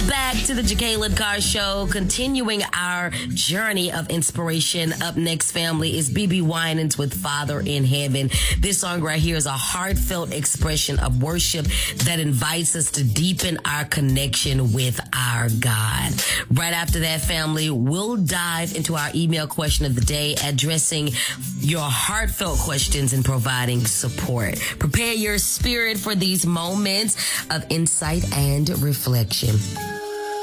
back to the Jacqueline Carr Show, continuing our journey of inspiration. Up next, family, is BeBe Winans with Father in Heaven. This song right here is a heartfelt expression of worship that invites us to deepen our connection with our God. Right after that, family, we'll dive into our email question of the day, addressing your heartfelt questions and providing support. Prepare your spirit for these moments of insight and reflection.